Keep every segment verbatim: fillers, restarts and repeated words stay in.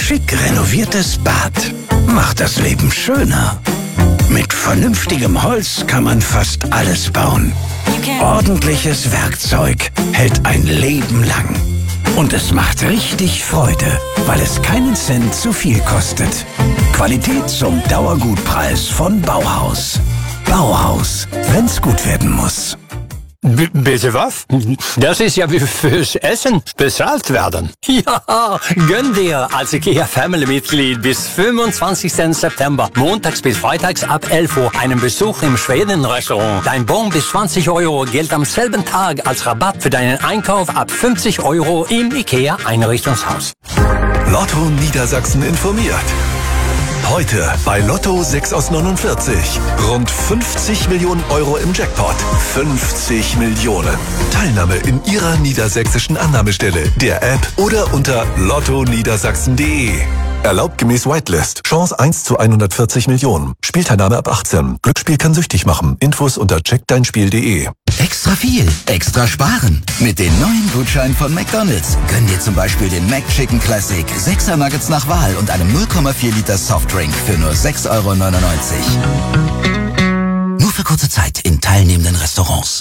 schick renoviertes Bad macht das Leben schöner. Mit vernünftigem Holz kann man fast alles bauen. Ordentliches Werkzeug hält ein Leben lang. Und es macht richtig Freude, weil es keinen Cent zu viel kostet. Qualität zum Dauergutpreis von Bauhaus. Bauhaus, wenn's gut werden muss. B- bitte was? Das ist ja wie fürs Essen bezahlt werden. Ja, gönn dir als IKEA Family-Mitglied bis fünfundzwanzigsten September, montags bis freitags ab elf Uhr, einen Besuch im Schweden-Restaurant. Dein Bon bis zwanzig Euro gilt am selben Tag als Rabatt für deinen Einkauf ab fünfzig Euro im IKEA Einrichtungshaus. Lotto Niedersachsen informiert. Heute bei Lotto sechs aus neunundvierzig. Rund fünfzig Millionen Euro im Jackpot. fünfzig Millionen. Teilnahme in Ihrer niedersächsischen Annahmestelle, der App oder unter lotto niedersachsen punkt de. Erlaubt gemäß Whitelist. Chance eins zu hundertvierzig Millionen. Spielteilnahme ab achtzehn. Glücksspiel kann süchtig machen. Infos unter check dein spiel punkt de. Extra viel, extra sparen. Mit den neuen Gutscheinen von McDonald's. Gönn dir zum Beispiel den McChicken Classic, sechser Nuggets nach Wahl und einem null Komma vier Liter Softdrink für nur sechs Euro neunundneunzig. Nur für kurze Zeit in teilnehmenden Restaurants.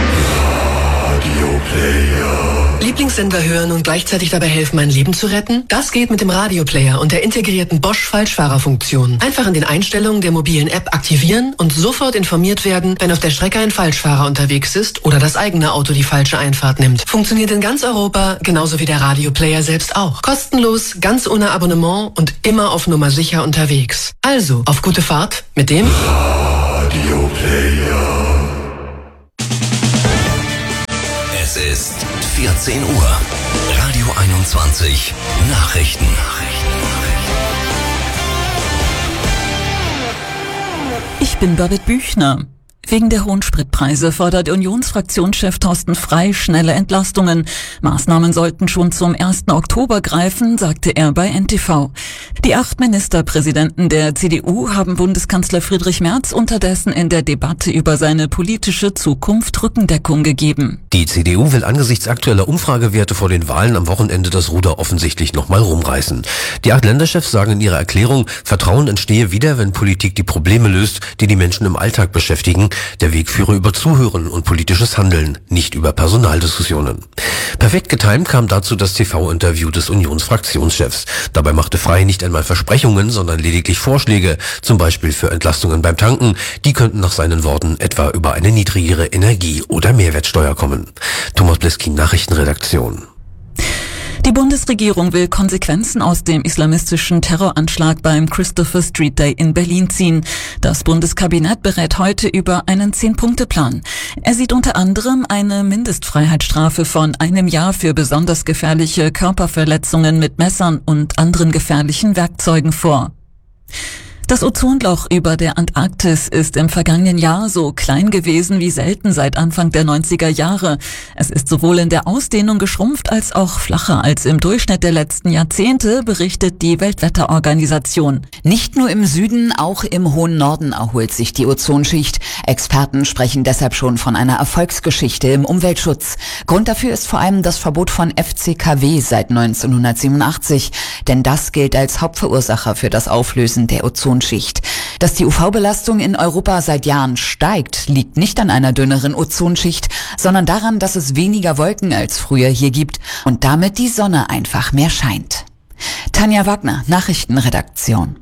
Lieblingssender hören und gleichzeitig dabei helfen, mein Leben zu retten? Das geht mit dem Radioplayer und der integrierten Bosch Falschfahrerfunktion. Einfach in den Einstellungen der mobilen App aktivieren und sofort informiert werden, wenn auf der Strecke ein Falschfahrer unterwegs ist oder das eigene Auto die falsche Einfahrt nimmt. Funktioniert in ganz Europa, genauso wie der Radioplayer selbst auch. Kostenlos, ganz ohne Abonnement und immer auf Nummer sicher unterwegs. Also, auf gute Fahrt mit dem Radioplayer. Es ist vierzehn Uhr. Radio einundzwanzig. Nachrichten. Ich bin Babette Büchner. Wegen der hohen Spritpreise fordert Unionsfraktionschef Thorsten Frey schnelle Entlastungen. Maßnahmen sollten schon zum ersten Oktober greifen, sagte er bei N T V. Die acht Ministerpräsidenten der C D U haben Bundeskanzler Friedrich Merz unterdessen in der Debatte über seine politische Zukunft Rückendeckung gegeben. Die C D U will angesichts aktueller Umfragewerte vor den Wahlen am Wochenende das Ruder offensichtlich nochmal rumreißen. Die acht Länderchefs sagen in ihrer Erklärung, Vertrauen entstehe wieder, wenn Politik die Probleme löst, die die Menschen im Alltag beschäftigen. Der Weg führe über Zuhören und politisches Handeln, nicht über Personaldiskussionen. Perfekt getimt kam dazu das T V-Interview des Unionsfraktionschefs. Dabei machte Frey nicht einmal Versprechungen, sondern lediglich Vorschläge, zum Beispiel für Entlastungen beim Tanken. Die könnten nach seinen Worten etwa über eine niedrigere Energie- oder Mehrwertsteuer kommen. Thomas Bleskin, Nachrichtenredaktion. Die Bundesregierung will Konsequenzen aus dem islamistischen Terroranschlag beim Christopher Street Day in Berlin ziehen. Das Bundeskabinett berät heute über einen Zehn-Punkte-Plan. Er sieht unter anderem eine Mindestfreiheitsstrafe von einem Jahr für besonders gefährliche Körperverletzungen mit Messern und anderen gefährlichen Werkzeugen vor. Das Ozonloch über der Antarktis ist im vergangenen Jahr so klein gewesen wie selten seit Anfang der neunziger Jahre. Es ist sowohl in der Ausdehnung geschrumpft als auch flacher als im Durchschnitt der letzten Jahrzehnte, berichtet die Weltwetterorganisation. Nicht nur im Süden, auch im hohen Norden erholt sich die Ozonschicht. Experten sprechen deshalb schon von einer Erfolgsgeschichte im Umweltschutz. Grund dafür ist vor allem das Verbot von F C K W seit neunzehnhundertsiebenundachtzig, denn das gilt als Hauptverursacher für das Auflösen der Ozonschicht. Dass die U V-Belastung in Europa seit Jahren steigt, liegt nicht an einer dünneren Ozonschicht, sondern daran, dass es weniger Wolken als früher hier gibt und damit die Sonne einfach mehr scheint. Tanja Wagner, Nachrichtenredaktion.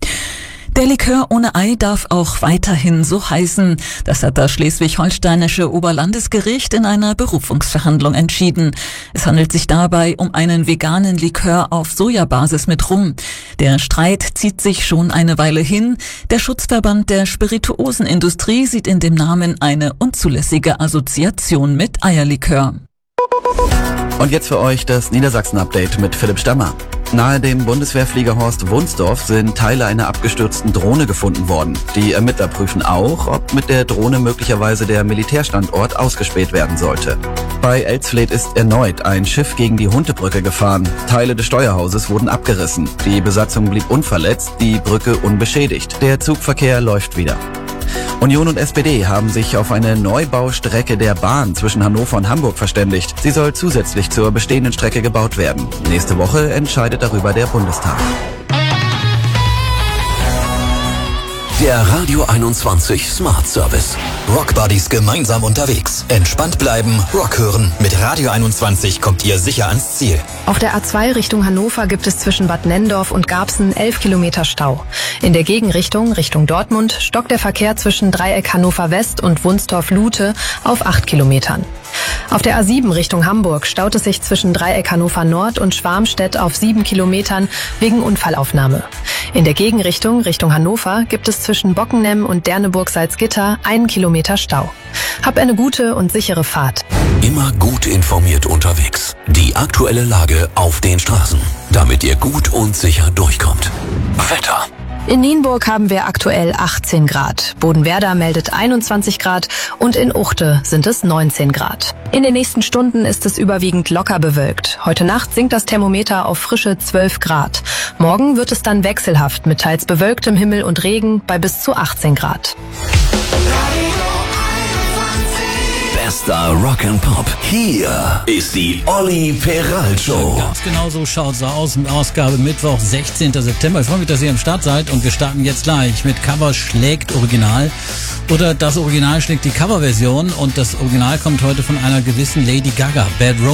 Der Likör ohne Ei darf auch weiterhin so heißen. Das hat das schleswig-holsteinische Oberlandesgericht in einer Berufungsverhandlung entschieden. Es handelt sich dabei um einen veganen Likör auf Sojabasis mit Rum. Der Streit zieht sich schon eine Weile hin. Der Schutzverband der Spirituosenindustrie sieht in dem Namen eine unzulässige Assoziation mit Eierlikör. Und jetzt für euch das Niedersachsen-Update mit Philipp Stammer. Nahe dem Bundeswehrflieger Horst Wunsdorf sind Teile einer abgestürzten Drohne gefunden worden. Die Ermittler prüfen auch, ob mit der Drohne möglicherweise der Militärstandort ausgespäht werden sollte. Bei Elsfleth ist erneut ein Schiff gegen die Huntebrücke gefahren. Teile des Steuerhauses wurden abgerissen. Die Besatzung blieb unverletzt, die Brücke unbeschädigt. Der Zugverkehr läuft wieder. Union und S P D haben sich auf eine Neubaustrecke der Bahn zwischen Hannover und Hamburg verständigt. Sie soll zusätzlich zur bestehenden Strecke gebaut werden. Nächste Woche entscheidet darüber der Bundestag. Der Radio einundzwanzig Smart Service. Rockbuddies gemeinsam unterwegs. Entspannt bleiben, Rock hören. Mit Radio einundzwanzig kommt ihr sicher ans Ziel. Auf der A zwei Richtung Hannover gibt es zwischen Bad Nenndorf und Garbsen elf Kilometer Stau. In der Gegenrichtung, Richtung Dortmund, stockt der Verkehr zwischen Dreieck Hannover West und Wunstorf-Lute auf acht Kilometern. Auf der A sieben Richtung Hamburg staut es sich zwischen Dreieck Hannover Nord und Schwarmstedt auf sieben Kilometern wegen Unfallaufnahme. In der Gegenrichtung, Richtung Hannover, gibt es zwischen Bockenem und Derneburg-Salzgitter einen Kilometer Stau. Hab eine gute und sichere Fahrt. Immer gut informiert unterwegs. Die aktuelle Lage auf den Straßen, damit ihr gut und sicher durchkommt. Wetter. In Nienburg haben wir aktuell achtzehn Grad. Bodenwerder meldet einundzwanzig Grad und in Uchte sind es neunzehn Grad. In den nächsten Stunden ist es überwiegend locker bewölkt. Heute Nacht sinkt das Thermometer auf frische zwölf Grad. Morgen wird es dann wechselhaft mit teils bewölktem Himmel und Regen bei bis zu achtzehn Grad. Bester Rock and Pop. Hier ist die Olli Peral Show. Ganz genau so schaut's aus. Ausgabe Mittwoch, sechzehnten September. Ich freue mich, dass ihr am Start seid und wir starten jetzt gleich mit Cover schlägt Original. Oder das Original schlägt die Coverversion und das Original kommt heute von einer gewissen Lady Gaga. Bad Romance.